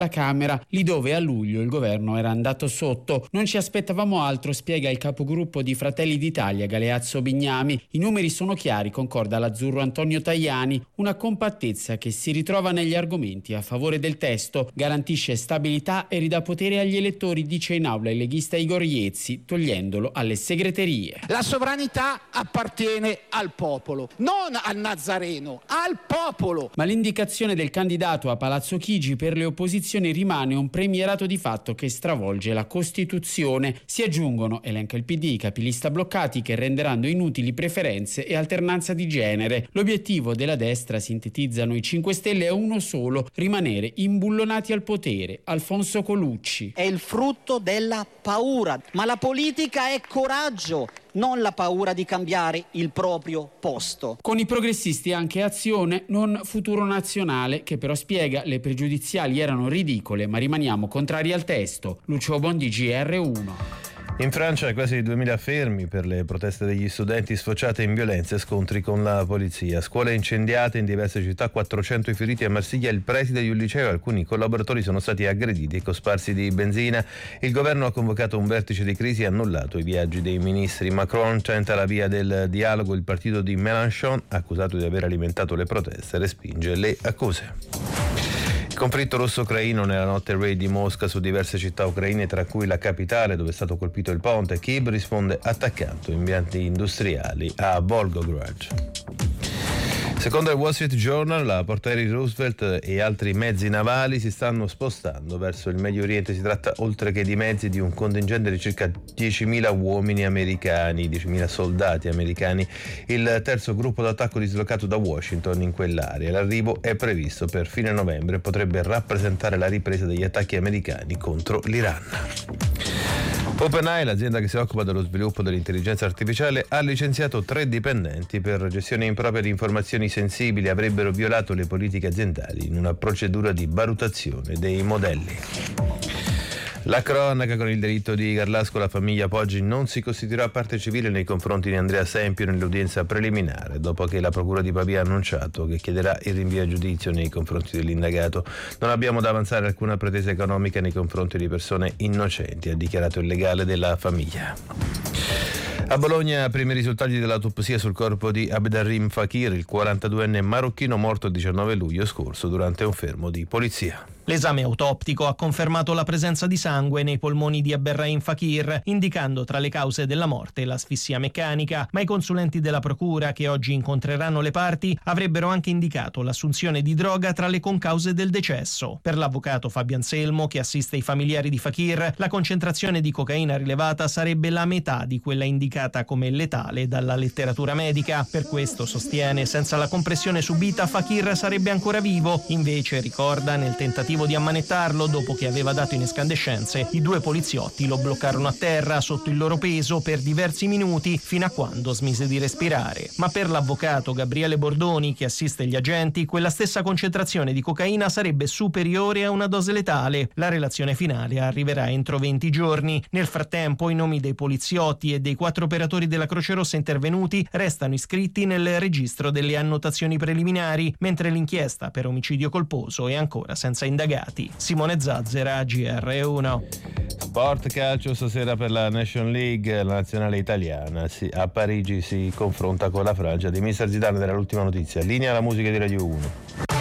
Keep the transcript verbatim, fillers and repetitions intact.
la Camera, lì dove a luglio il governo era andato sotto. Non ci aspettavamo altro, spiega il capogruppo di Fratelli d'Italia Galeazzo Bignami. I numeri sono chiari, concorda l'azzurro Antonio Tajani. Una compattezza che si ritrova negli argomenti a favore del testo, garantisce stabilità e ridà potere agli elettori, dice in aula il leghista Igor Iezzi, togliendolo alle segreterie. La sovranità appartiene al popolo, non al Nazareno, al popolo. Ma l'indicazione del candidato a Palazzo Chigi per le opposizioni rimane un premierato di fatto che stravolge la Costituzione. Si aggiungono, elenca il P D, i capilista bloccati che renderanno inutili preferenze e alternanza di genere. L'obiettivo della destra, sintetizzano i cinque Stelle, è uno solo: rimanere imbullonati al potere. Alfonso Colucci. È il frutto della paura, ma la politica è coraggio, non la paura di cambiare il proprio posto. Con i progressisti anche Azione, non Futuro Nazionale, che però spiega le pregiudiziali erano ridicole, ma rimaniamo contrari al testo. Lucio Bondi, G R uno. In Francia quasi duemila fermi per le proteste degli studenti sfociate in violenze e scontri con la polizia. Scuole incendiate in diverse città, quattrocento i feriti a Marsiglia, il preside di un liceo e alcuni collaboratori sono stati aggrediti e cosparsi di benzina. Il governo ha convocato un vertice di crisi e annullato i viaggi dei ministri. Macron tenta la via del dialogo, il partito di Mélenchon, accusato di aver alimentato le proteste, respinge le accuse. Il conflitto russo-ucraino nella notte raid di Mosca su diverse città ucraine, tra cui la capitale dove è stato colpito il ponte. Kiev risponde attaccando impianti industriali a Volgograd. Secondo il Wall Street Journal, la portaerei Roosevelt e altri mezzi navali si stanno spostando verso il Medio Oriente. Si tratta, oltre che di mezzi, di un contingente di circa diecimila uomini americani, diecimila soldati americani, il terzo gruppo d'attacco dislocato da Washington in quell'area. L'arrivo è previsto per fine novembre e potrebbe rappresentare la ripresa degli attacchi americani contro l'Iran. OpenAI, l'azienda che si occupa dello sviluppo dell'intelligenza artificiale, ha licenziato tre dipendenti per gestione impropria di informazioni sensibili. Avrebbero violato le politiche aziendali in una procedura di valutazione dei modelli. La cronaca con il delitto di Garlasco. La famiglia Poggi non si costituirà parte civile nei confronti di Andrea Sempio nell'udienza preliminare, dopo che la procura di Pavia ha annunciato che chiederà il rinvio a giudizio nei confronti dell'indagato. Non abbiamo da avanzare alcuna pretesa economica nei confronti di persone innocenti, ha dichiarato il legale della famiglia. A Bologna, primi risultati dell'autopsia sul corpo di Abderrahim Fakir, il quarantaduenne marocchino morto il diciannove luglio scorso durante un fermo di polizia. L'esame autoptico ha confermato la presenza di sangue nei polmoni di Abderrahim Fakir, indicando tra le cause della morte l'asfissia meccanica, ma i consulenti della procura, che oggi incontreranno le parti, avrebbero anche indicato l'assunzione di droga tra le concause del decesso. Per l'avvocato Fabio Anselmo, che assiste i familiari di Fakir, la concentrazione di cocaina rilevata sarebbe la metà di quella indicata come letale dalla letteratura medica. Per questo, sostiene, senza la compressione subita Fakir sarebbe ancora vivo. Invece, ricorda, nel tentativo di ammanettarlo, dopo che aveva dato in escandescenze, i due poliziotti lo bloccarono a terra sotto il loro peso per diversi minuti, fino a quando smise di respirare. Ma per l'avvocato Gabriele Bordoni, che assiste gli agenti, quella stessa concentrazione di cocaina sarebbe superiore a una dose letale. La relazione finale arriverà entro venti giorni. Nel frattempo, i nomi dei poliziotti e dei quattro operatori della Croce Rossa intervenuti restano iscritti nel registro delle annotazioni preliminari, mentre l'inchiesta per omicidio colposo è ancora senza indagati. Simone Zazzera, G R uno. Sport calcio stasera per la Nation League. La nazionale italiana si, a Parigi si confronta con la Francia di mister Zidane. Della l'ultima notizia. Linea alla musica di Radio uno.